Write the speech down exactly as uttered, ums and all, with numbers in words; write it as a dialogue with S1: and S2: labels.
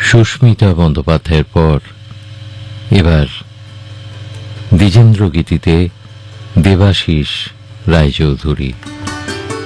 S1: সুস্মিতা বন্দ্যোপাধ্যায়ের পর এবার দ্বিজেন্দ্র গীতিতে দেবাশিস রায়চৌধুরী।